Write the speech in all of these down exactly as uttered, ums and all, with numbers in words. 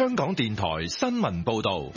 香港電台新聞報道。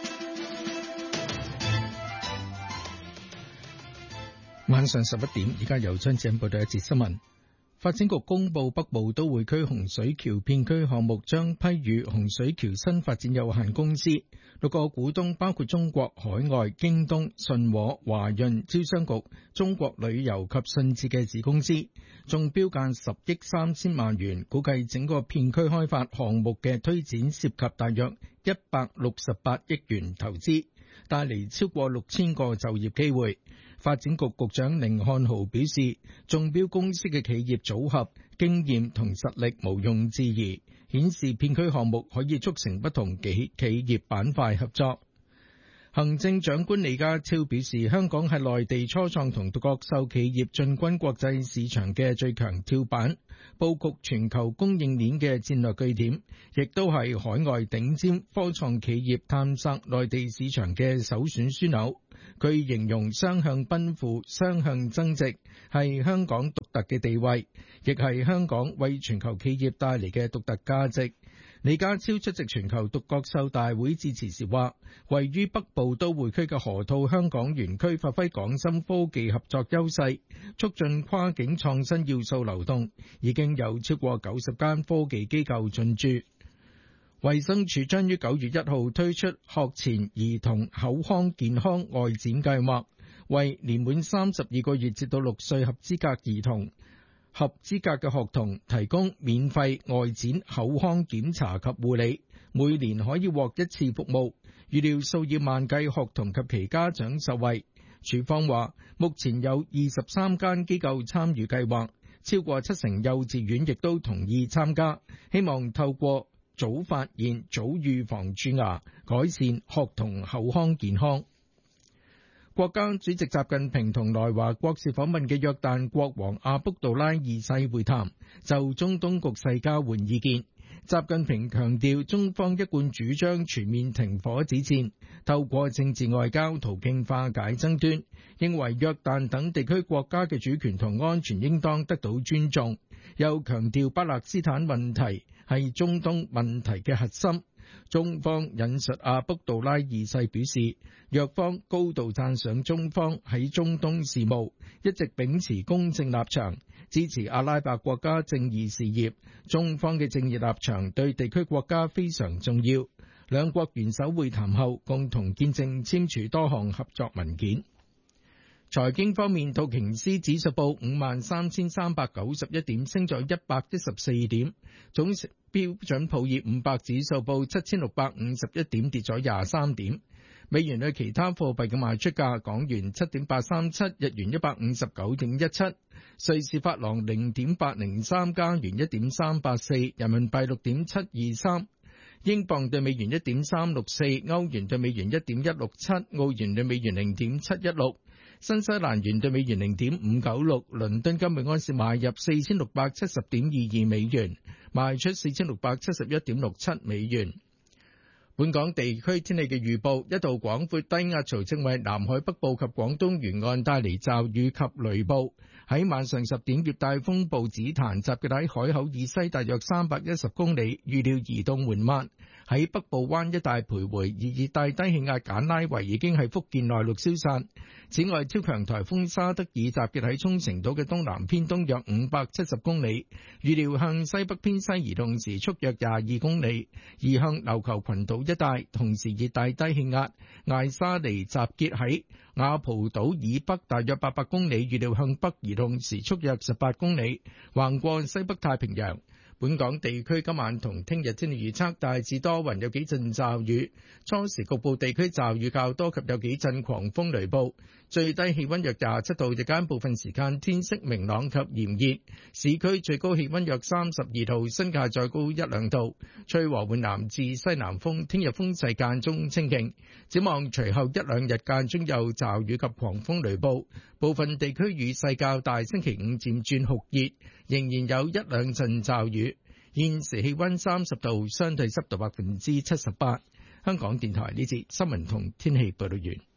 晚上十一點，而家由張子欣報道一節新聞。發展局公布北部都會區洪水橋片區項目將批予洪水橋新發展有限公司，六個股東包括中國海外、京東、信和、華潤、招商局、中國旅遊及信置嘅子公司，中標價十億三千萬元，估計整個片區開發項目嘅推展涉及大約一百六十八億元投資，帶嚟超過六千個就業機會。發展局局長寧漢豪表示，中標公司嘅企業組合、經驗同實力毋庸置疑，顯示片區項目可以促成不同企企業板塊合作。行政長官李家超表示，香港係內地初創同獨角獸企業進軍國際市場嘅最強跳板，佈局全球供應鏈嘅戰略據點，亦都係海外頂尖科創企業探索內地市場嘅首選樞紐。佢形容雙向奔赴、雙向增值係香港獨特嘅地位，亦係香港為全球企業帶嚟嘅獨特價值。李家超出席全球獨角獸大會致辭時話，位於北部都會區嘅河套香港園區發揮港深科技合作優勢，促進跨境創新要素流動，已經有超過九十間科技機構進駐。衛生署將於九月一號推出學前兒童口腔健康外展計劃，為年滿三十二個月至到六歲合資格兒童、合資格嘅學童提供免費外展口腔檢查及護理，每年可以獲一次服務，預料數以萬計學童及其家長受惠。署方話，目前有二十三間機構參與計劃，超過七成幼稚園亦都同意參加，希望透過早發現、早預防蛀牙，改善學童口腔健康。國家主席習近平同來華國事訪問嘅約旦國王阿卜杜拉二世會談，就中東局勢交換意見。習近平強調，中方一貫主張全面停火止戰，透過政治外交途徑化解爭端，認為約旦等地區國家嘅主權同安全應當得到尊重。又強調巴勒斯坦問題係中東問題嘅核心。中方引述阿卜杜拉二世表示，約方高度讚賞中方喺中東事務一直秉持公正立場，支持阿拉伯國家正義事業。中方嘅正義立場對地區國家非常重要。兩國元首會談後，共同見證簽署多項合作文件。財經方面，道瓊斯指數報五萬三千三百九十一點，升咗一百一十四點。總標準普爾五百指數報七千六百五十一點，跌咗廿三點。美元對其他貨幣嘅賣出價：港元七點八三七，日元一百五十九點一七，瑞士法郎零點八零三，加元一點三八四，人民幣六點七二三。英鎊對美元一點三六四，歐元對美元一點一六七，澳元對美元零點七一六，新西蘭元對美元零點五九六。倫敦金每盎司買入四千六百七十點二二美元，賣出四千六百七十一點六七美元。本港地區天氣嘅預報，一道廣闊低壓槽正為南海北部及廣東沿岸帶嚟驟雨及雷暴。喺晚上十點，熱帶風暴紫檀集結喺海口以西大約三百一十公里，預料移動緩慢，喺北部灣一帶徘徊。而熱帶低氣壓簡拉維已經喺福建內陸消散。此外，超強颱風沙德爾集結喺沖繩島嘅東南偏東約五百七十公里，預料向西北偏西移動時速約廿二公里，移向琉球群島一帶。同時，熱帶低氣壓艾沙尼集結喺雅蒲島以北大約八百公里，預料向北移動時速約十八公里，橫過西北太平洋。本港地區今晚同聽日天氣預測，大致多雲，有幾陣驟雨，初時局部地區驟雨較多及有幾陣狂風雷暴，最低氣溫約廿七度，日間部分時間天色明朗及炎熱，市區最高氣溫約三十二度，新界再高一兩度，吹和緩南至西南風，聽日風勢間中清勁，展望隨後一兩日間中有驟雨及狂風雷暴，部分地區雨勢較大，星期五漸轉酷熱，仍然有一兩陣驟雨。現時氣溫三十度，相對濕度百分之七十八。香港電台呢節新聞同天氣報道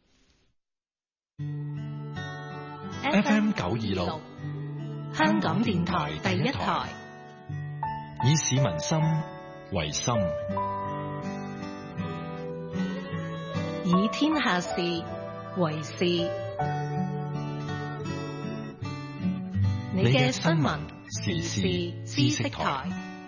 完。 F M 九二六， 香港電台第一台， 以市民心為心， 以天下事為事。你嘅新聞時事知識台，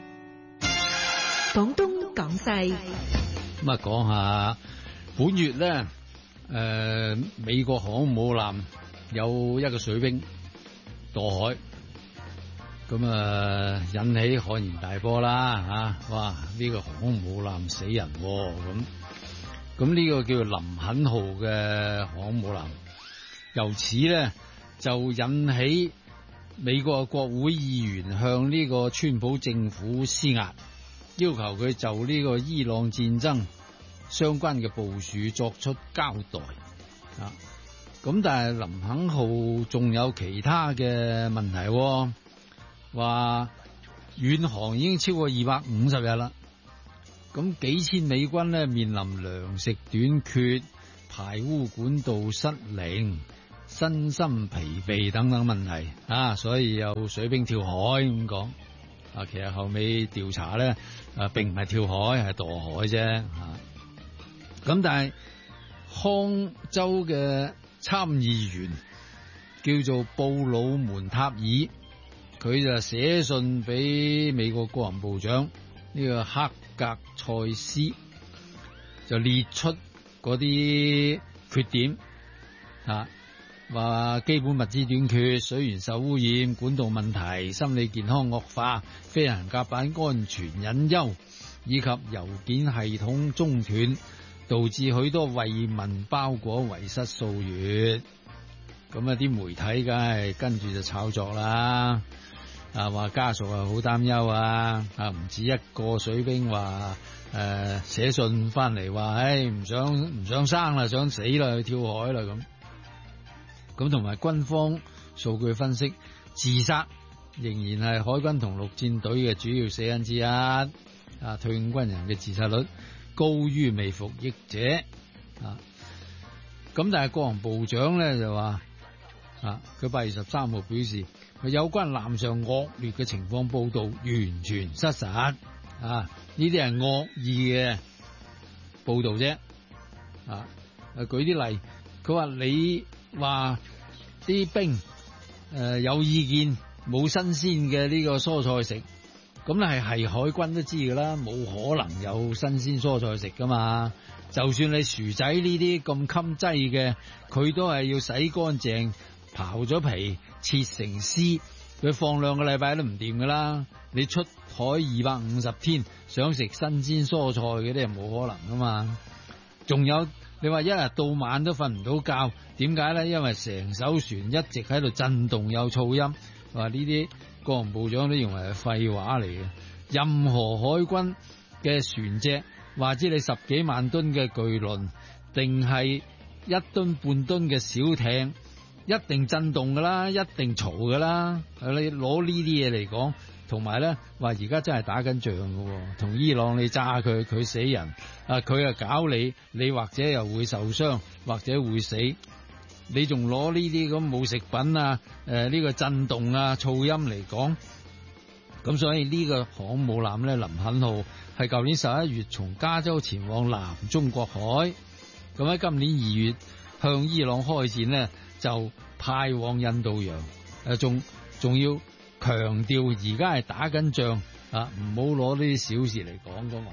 廣東廣西。 咁啊，講下本月咧，誒、呃，美國航母艦有一個水兵墮海，咁啊引起軒然大波啦吓、啊！哇，呢、這個航母艦死人咁，咁呢個叫做林肯號嘅航母艦，由此咧就引起美國嘅國會議員向呢個川普政府施壓，要求佢就呢個伊朗戰爭相關嘅部署作出交代啊！咁但係林肯號仲有其他嘅問題，話遠航已經超過二百五十日啦，咁幾千美軍咧面臨糧食短缺、排污管道失靈、身心疲憊等等問題啊，所以有水兵跳海咁講啊。其實後尾調查咧，啊並唔係跳海，係墮海啫啊。咁但係康州嘅參議員叫做布魯門塔爾，佢就寫信俾美國國防部長呢個克格塞斯，就列出嗰啲缺點啊。話基本物資短缺、水源受污染、管道問題、心理健康惡化、飛行甲板安全隱憂，以及郵件系統中斷，導致許多慰問包裹遺失數月。咁啊，啲媒體梗係跟住就炒作啦。啊，話家屬啊好擔憂啊，啊唔止一個水兵話誒寫信翻嚟話，唉唔想唔想生啦，想死啦，去跳海啦咁。咁同埋軍方數據分析，自殺仍然係海軍同陸戰隊嘅主要死因之一。啊，退伍軍人嘅自殺率高於未服役者。啊，咁但係國防部長咧就話，啊，佢八月十三號表示，佢有關艦上惡劣嘅情況報道完全失實。啊，呢啲係惡意嘅報道啫。啊，舉啲例，佢話你。話啲兵誒、呃、有意見冇新鮮嘅呢個蔬菜食，咁咧係係海軍都知噶啦，冇可能有新鮮蔬菜食噶嘛。就算你薯仔呢啲咁襟劑嘅，佢都係要洗乾淨、刨咗皮、切成絲，佢放兩個禮拜都唔掂噶啦。你出海二百五十天，想食新鮮蔬菜嘅啲係冇可能噶嘛。仲有。你話一日到晚都瞓唔到覺，點解咧？因為成艘船一直喺度震動有噪音。話呢啲國防部長都認為係廢話嚟嘅。任何海軍嘅船隻，話知你十幾萬噸嘅巨輪，定係一噸半噸嘅小艇，一定震動噶啦，一定嘈噶啦。你攞呢啲嘢嚟講。同埋咧，話而家真係打緊仗嘅，同伊朗你炸佢，佢死人，啊佢啊搞你，你或者又會受傷，或者會死。你仲攞呢啲咁冇食品啊，誒、呃、呢、這個震動啊、噪音嚟講，咁所以呢個航母艦咧，林肯號係舊年十一月從加州前往南中國海，咁喺今年二月向伊朗開戰呢，就派往印度洋，誒仲仲要。強調而家係打緊仗啊，唔好攞呢啲小事嚟講噶嘛。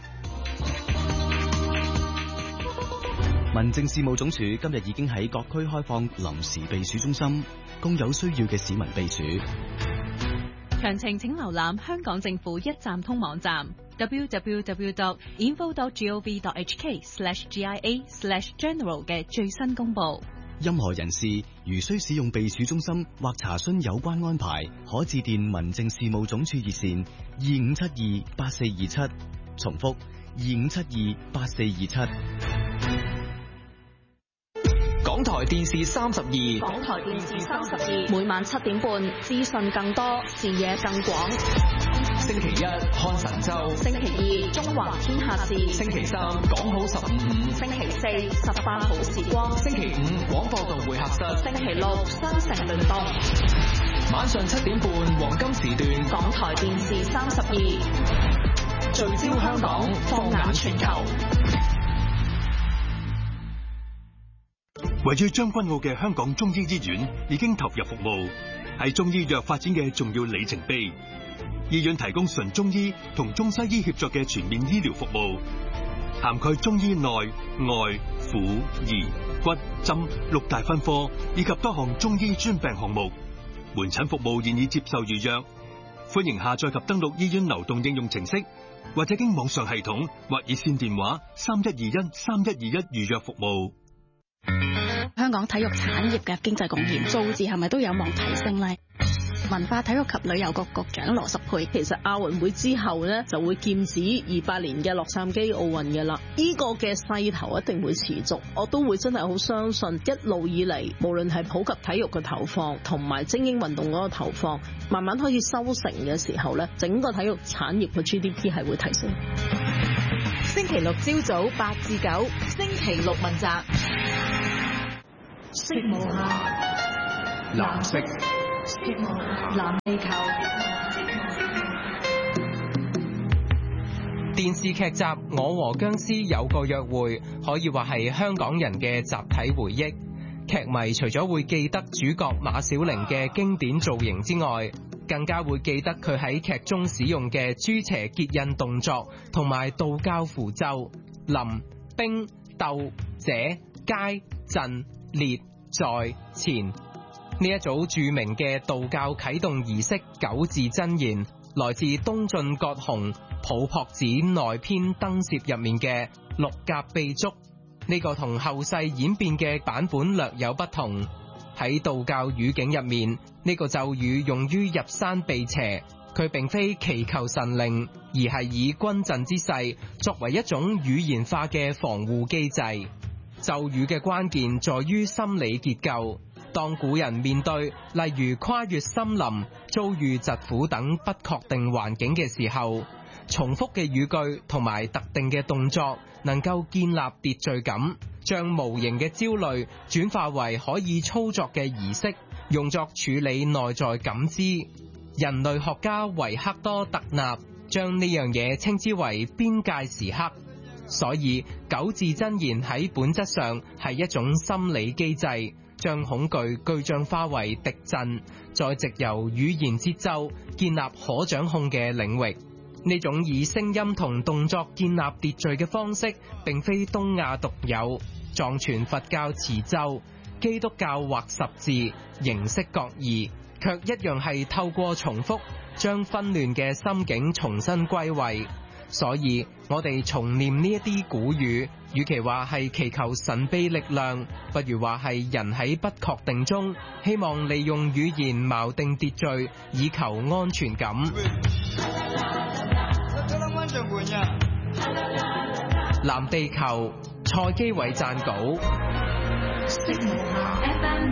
民政事務總署今日已經喺各區開放臨時避暑中心，供有需要嘅市民避暑。 詳情請瀏覽香港政府一站通網站 double-u double-u double-u dot info dot gov dot h k slash g i a slash general 嘅最新公佈。 任何人士如需使用避暑中心或查詢有關安排，可致電民政事務總署熱線二五七二八四二七，重複二五七二八四二七。 港台電視三十二， 港台電視三十二，每晚七點半，資訊更多，視野更廣。 星期一看神州， 星期二中華天下事， 星期三講好十五五， 星期四十八好時光， 星期五廣播道會客室， 星期六新城聯動。 晚上七點半黃金時段， 港台電視三十二。 聚焦香港，放眼全球。 位於將軍澳嘅香港中醫醫院已經投入服務，係中醫藥發展嘅重要里程碑。醫院提供純中醫同中西醫協作嘅全面醫療服務，涵蓋中醫內外婦兒骨針六大分科，以及多項中醫專病項目。門診服務現已接受預約，歡迎下載及登錄醫院流動應用程式，或者經網上系統或熱線電話三一二一三一二一預約服務。 香港體育產業嘅經濟貢獻數字係咪都有望提升呢？文化體育及旅遊局局長羅淑佩， 其實亞運會之後呢，就會劍指二八年嘅洛杉磯奧運嘅啦。呢個嘅勢頭一定會持續，我都會真係好相信一路以嚟，無論係普及體育嘅投放同埋精英運動嗰個投放，慢慢開始收成嘅時候呢，整個體育產業嘅 G D P 係會提升。 星期六朝早八至九，星期六問責。 色無限，藍色。藍地球。 電視劇集《我和僵屍有個約會》可以話係香港人嘅集體回憶。劇迷除咗會記得主角馬小玲嘅經典造型之外，更加會記得佢喺劇中使用嘅朱邪結印動作同埋道教符咒臨、兵、鬥、者、階、陣、列、在、前。呢一組著名嘅道教啟動儀式九字真言，來自東晉葛洪《抱朴子內篇燈攝》入面嘅六甲秘囑。呢個同後世演變嘅版本略有不同。喺道教語境入面，呢個咒語用於入山避邪，佢並非祈求神靈，而係以軍陣之勢作為一種語言化嘅防護機制。咒語嘅關鍵在於心理結構。當古人面對例如跨越森林、遭遇疾苦等不確定環境嘅時候，重複嘅語句同埋特定嘅動作能夠建立秩序感，將無形嘅焦慮轉化為可以操作嘅儀式，用作處理內在感知。人類學家維克多特納將呢樣嘢稱之為邊界時刻。所以九字真言喺本質上係一種心理機制，將恐懼具象化為敵陣，再藉由語言節奏建立可掌控嘅領域。呢種以聲音同動作建立秩序嘅方式，並非東亞獨有，藏傳佛教持咒、基督教畫十字，形式各異，卻一樣係透過重複，將紛亂嘅心境重新歸位。所以我哋重念呢一啲古語，與其話係祈求神秘力量，不如話係人喺不確定中，希望利用語言錨定秩序，以求安全感。藍地球，蔡基偉撰稿。